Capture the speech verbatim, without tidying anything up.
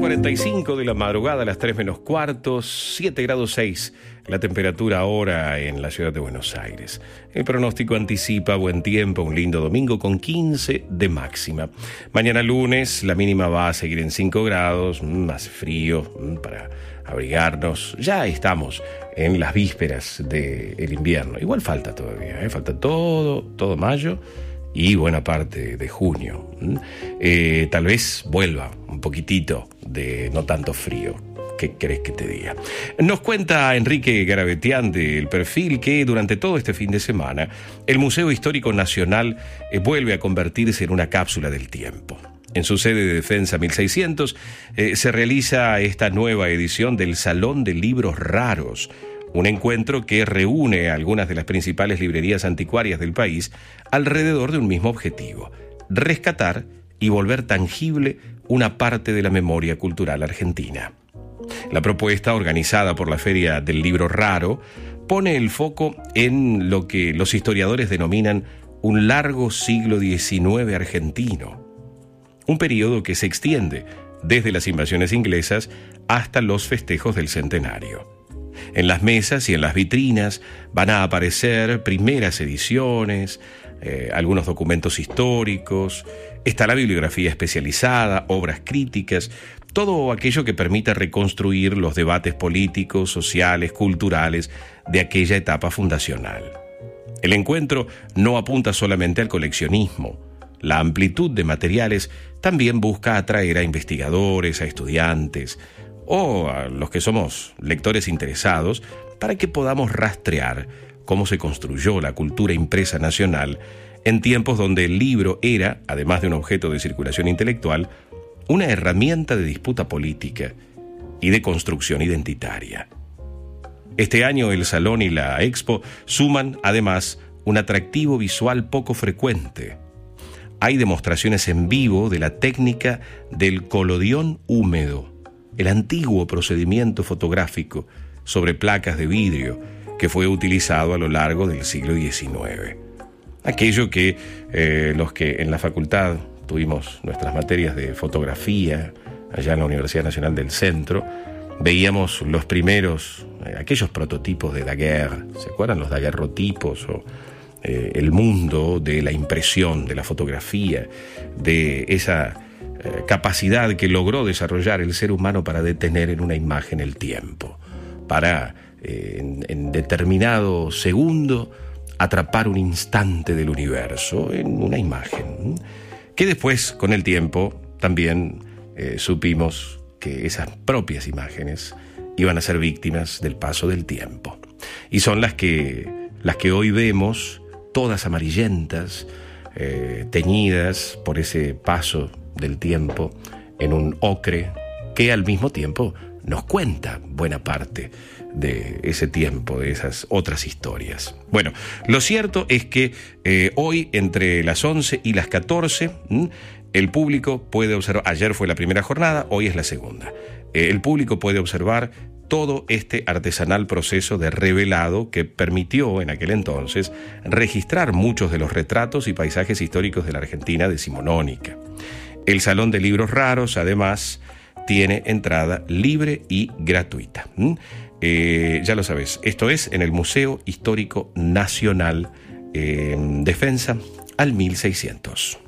cuarenta y cinco de la madrugada, a las tres menos cuarto, siete grados seis la temperatura ahora en la ciudad de Buenos Aires. El pronóstico anticipa buen tiempo, un lindo domingo con quince de máxima. Mañana lunes la mínima va a seguir en cinco grados, más frío para abrigarnos. Ya estamos en las vísperas del invierno. Igual falta todavía, ¿eh? Falta todo, todo mayo y buena parte de junio. Eh, tal vez vuelva un poquitito de no tanto frío. ¿Qué querés que te diga? Nos cuenta Enrique Garabetian del Perfil que durante todo este fin de semana el Museo Histórico Nacional eh, vuelve a convertirse en una cápsula del tiempo. En su sede de Defensa mil seiscientos eh, se realiza esta nueva edición del Salón de Libros Raros, un encuentro que reúne a algunas de las principales librerías anticuarias del país alrededor de un mismo objetivo: rescatar y volver tangible una parte de la memoria cultural argentina. La propuesta, organizada por la Feria del Libro Raro, pone el foco en lo que los historiadores denominan un largo siglo diecinueve argentino, un periodo que se extiende desde las invasiones inglesas hasta los festejos del centenario. En las mesas y en las vitrinas van a aparecer primeras ediciones, eh, algunos documentos históricos, está la bibliografía especializada, obras críticas, todo aquello que permita reconstruir los debates políticos, sociales, culturales de aquella etapa fundacional. El encuentro no apunta solamente al coleccionismo. La amplitud de materiales también busca atraer a investigadores, a estudiantes o a los que somos lectores interesados para que podamos rastrear cómo se construyó la cultura impresa nacional en tiempos donde el libro era, además de un objeto de circulación intelectual, una herramienta de disputa política y de construcción identitaria. Este año el Salón y la Expo suman, además, un atractivo visual poco frecuente. Hay demostraciones en vivo de la técnica del colodión húmedo, el antiguo procedimiento fotográfico sobre placas de vidrio que fue utilizado a lo largo del siglo diecinueve. Aquello que eh, los que en la facultad tuvimos nuestras materias de fotografía allá en la Universidad Nacional del Centro, veíamos los primeros, eh, aquellos prototipos de Daguerre, ¿se acuerdan? Los daguerrotipos o eh, el mundo de la impresión, de la fotografía, de esa eh, capacidad que logró desarrollar el ser humano para detener en una imagen el tiempo, para eh, en, en determinado segundo atrapar un instante del universo en una imagen, que después, con el tiempo, también eh, supimos que esas propias imágenes iban a ser víctimas del paso del tiempo. Y son las que, las que hoy vemos, todas amarillentas, eh, teñidas por ese paso del tiempo en un ocre que al mismo tiempo nos cuenta buena parte de ese tiempo, de esas otras historias. Bueno, lo cierto es que eh, hoy entre las once y las catorce ¿m? el público puede observar, ayer fue la primera jornada, hoy es la segunda, eh, el público puede observar todo este artesanal proceso de revelado que permitió en aquel entonces registrar muchos de los retratos y paisajes históricos de la Argentina decimonónica. El Salón de Libros Raros, además, tiene entrada libre y gratuita. ¿Mm? Eh, ya lo sabes, esto es en el Museo Histórico Nacional, eh, Defensa al mil seiscientos.